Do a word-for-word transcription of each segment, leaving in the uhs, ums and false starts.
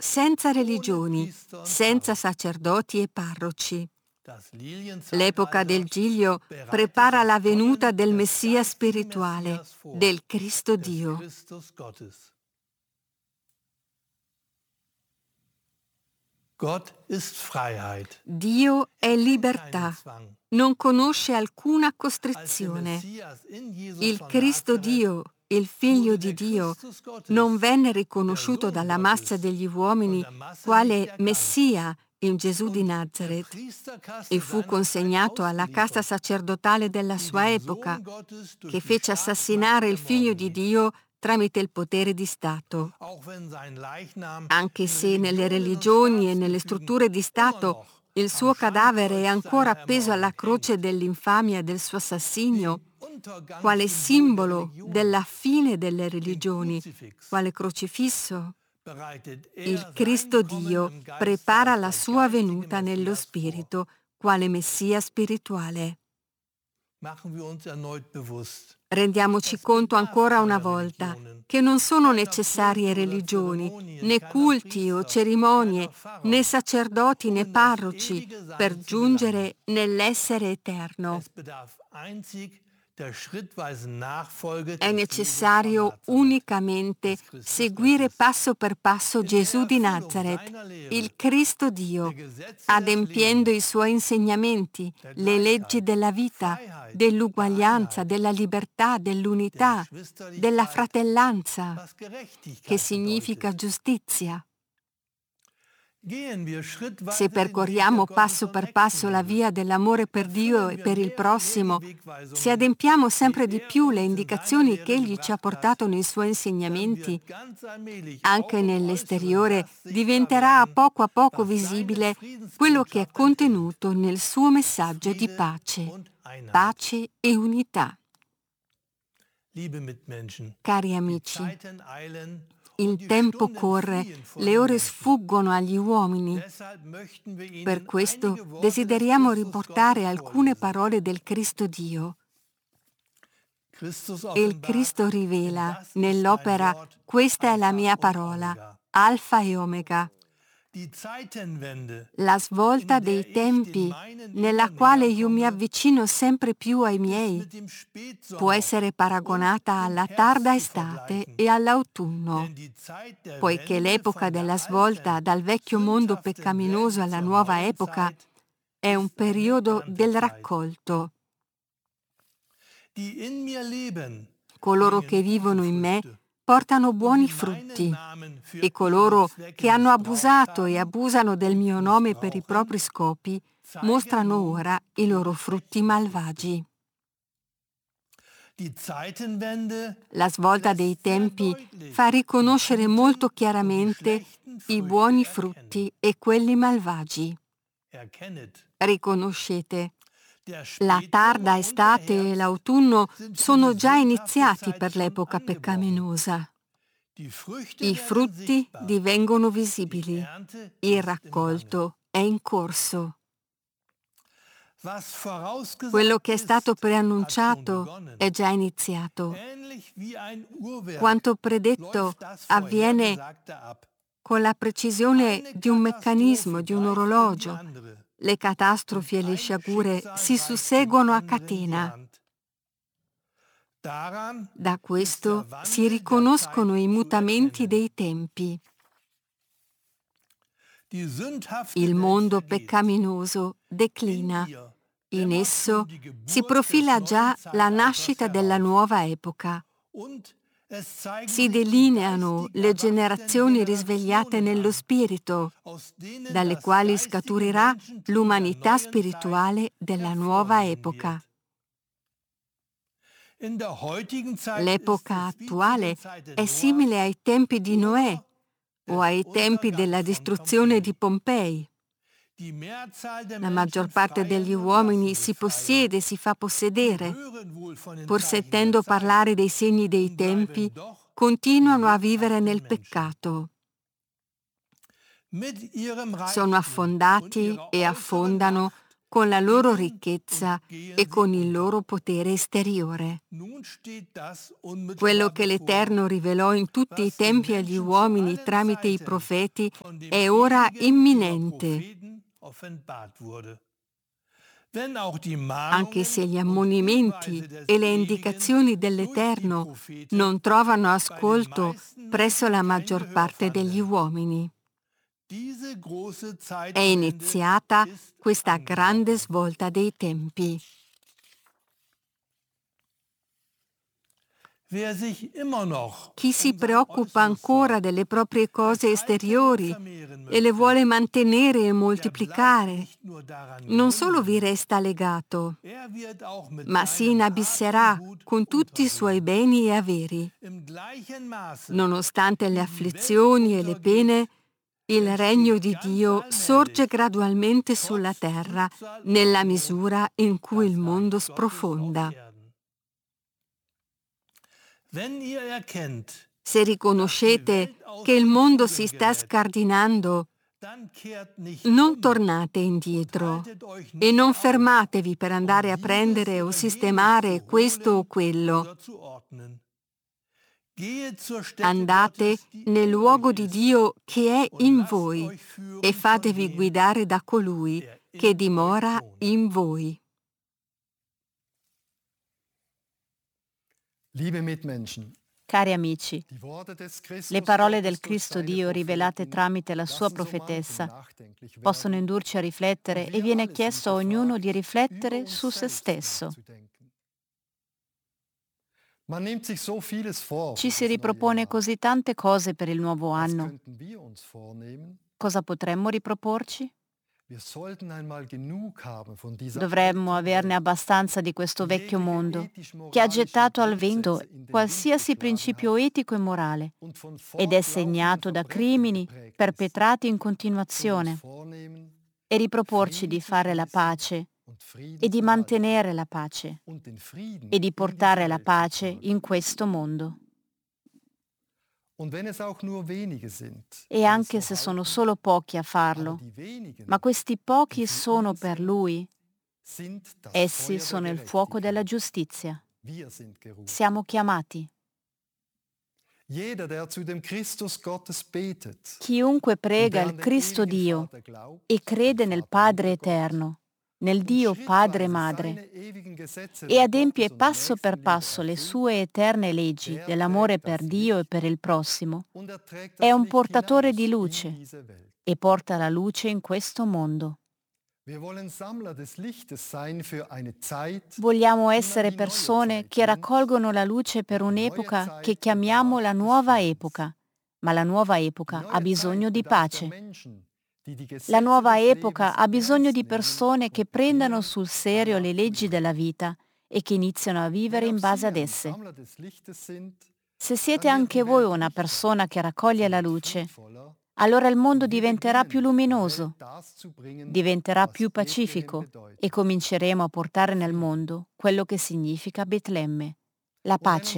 senza religioni, senza sacerdoti e parroci. L'epoca del Giglio prepara la venuta del Messia spirituale, del Cristo Dio. Dio è libertà, non conosce alcuna costrizione. Il Cristo Dio, il Figlio di Dio, non venne riconosciuto dalla massa degli uomini quale Messia in Gesù di Nazaret e fu consegnato alla casta sacerdotale della sua epoca, che fece assassinare il Figlio di Dio tramite il potere di Stato. Anche se nelle religioni e nelle strutture di Stato il suo cadavere è ancora appeso alla croce dell'infamia del suo assassinio, quale simbolo della fine delle religioni, quale crocifisso, il Cristo Dio prepara la sua venuta nello Spirito, quale Messia spirituale. Rendiamoci conto ancora una volta che non sono necessarie religioni, né culti o cerimonie, né sacerdoti né parroci per giungere nell'essere eterno. È necessario unicamente seguire passo per passo Gesù di Nazaret, il Cristo Dio, adempiendo i suoi insegnamenti, le leggi della vita, dell'uguaglianza, della libertà, dell'unità, della fratellanza, che significa giustizia. Se percorriamo passo per passo la via dell'amore per Dio e per il prossimo, se adempiamo sempre di più le indicazioni che Egli ci ha portato nei Suoi insegnamenti, anche nell'esteriore diventerà a poco a poco visibile quello che è contenuto nel suo messaggio di pace, pace e unità. Cari amici, il tempo corre, le ore sfuggono agli uomini. Per questo desideriamo riportare alcune parole del Cristo Dio. Il Cristo rivela nell'opera "Questa è la mia parola, Alfa e Omega", la svolta dei tempi nella quale io mi avvicino sempre più ai miei può essere paragonata alla tarda estate e all'autunno, poiché l'epoca della svolta dal vecchio mondo peccaminoso alla nuova epoca è un periodo del raccolto. Coloro che vivono in me portano buoni frutti e coloro che hanno abusato e abusano del mio nome per i propri scopi mostrano ora i loro frutti malvagi. La svolta dei tempi fa riconoscere molto chiaramente i buoni frutti e quelli malvagi. Riconoscete, la tarda estate e l'autunno sono già iniziati per l'epoca peccaminosa. I frutti divengono visibili, il raccolto è in corso. Quello che è stato preannunciato è già iniziato. Quanto predetto avviene con la precisione di un meccanismo, di un orologio. Le catastrofi e le sciagure si susseguono a catena. Da questo si riconoscono i mutamenti dei tempi. Il mondo peccaminoso declina. In esso si profila già la nascita della nuova epoca. Si delineano le generazioni risvegliate nello spirito, dalle quali scaturirà l'umanità spirituale della nuova epoca. L'epoca attuale è simile ai tempi di Noè o ai tempi della distruzione di Pompei. La maggior parte degli uomini si possiede, si fa possedere. Pur sentendo parlare dei segni dei tempi, continuano a vivere nel peccato. Sono affondati e affondano con la loro ricchezza e con il loro potere esteriore. Quello che l'Eterno rivelò in tutti i tempi agli uomini tramite i profeti è ora imminente. Anche se gli ammonimenti e le indicazioni dell'Eterno non trovano ascolto presso la maggior parte degli uomini. È iniziata questa grande svolta dei tempi. Chi si preoccupa ancora delle proprie cose esteriori e le vuole mantenere e moltiplicare, non solo vi resta legato, ma si inabisserà con tutti i suoi beni e averi. Nonostante le afflizioni e le pene, il regno di Dio sorge gradualmente sulla terra nella misura in cui il mondo sprofonda. Se riconoscete che il mondo si sta scardinando, non tornate indietro e non fermatevi per andare a prendere o sistemare questo o quello. Andate nel luogo di Dio che è in voi e fatevi guidare da colui che dimora in voi. Cari amici, le parole del Cristo Dio rivelate tramite la sua profetessa possono indurci a riflettere e viene chiesto a ognuno di riflettere su se stesso. Ci si ripropone così tante cose per il nuovo anno. Cosa potremmo riproporci? Dovremmo averne abbastanza di questo vecchio mondo che ha gettato al vento qualsiasi principio etico e morale ed è segnato da crimini perpetrati in continuazione, e riproporci di fare la pace e di mantenere la pace e di portare la pace in questo mondo. E anche se sono solo pochi a farlo, ma questi pochi sono per Lui, essi sono il fuoco della giustizia. Siamo chiamati. Chiunque prega il Cristo Dio e crede nel Padre Eterno, nel Dio Padre e Madre, e adempie passo per passo le sue eterne leggi dell'amore per Dio e per il prossimo, è un portatore di luce e porta la luce in questo mondo. Vogliamo essere persone che raccolgono la luce per un'epoca che chiamiamo la nuova epoca, ma la nuova epoca ha bisogno di pace. La nuova epoca ha bisogno di persone che prendano sul serio le leggi della vita e che iniziano a vivere in base ad esse. Se siete anche voi una persona che raccoglie la luce, allora il mondo diventerà più luminoso, diventerà più pacifico e cominceremo a portare nel mondo quello che significa Betlemme, la pace.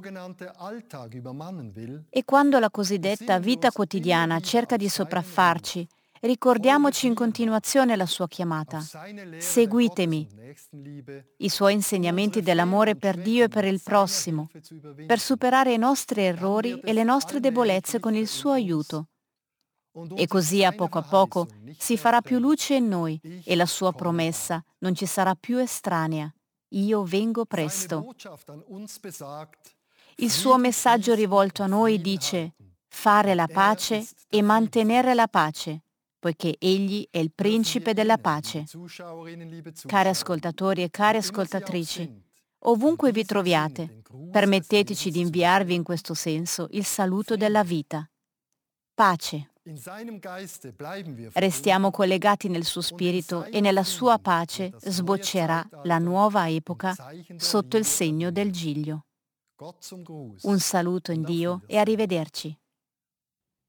E quando la cosiddetta vita quotidiana cerca di sopraffarci, ricordiamoci in continuazione la sua chiamata. Seguitemi, i suoi insegnamenti dell'amore per Dio e per il prossimo, per superare i nostri errori e le nostre debolezze con il suo aiuto. E così a poco a poco si farà più luce in noi e la sua promessa non ci sarà più estranea. Io vengo presto. Il suo messaggio rivolto a noi dice: fare la pace e mantenere la pace, poiché Egli è il principe della pace. Cari ascoltatori e cari ascoltatrici, ovunque vi troviate, permetteteci di inviarvi in questo senso il saluto della vita. Pace. Restiamo collegati nel suo spirito e nella sua pace sboccerà la nuova epoca sotto il segno del Giglio. Un saluto in Dio e arrivederci.